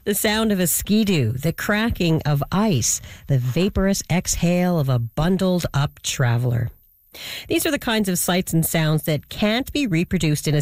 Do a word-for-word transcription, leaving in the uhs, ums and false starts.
The sound of a skidoo, the cracking of ice, the vaporous exhale of a bundled up traveler. These are the kinds of sights and sounds that can't be reproduced in a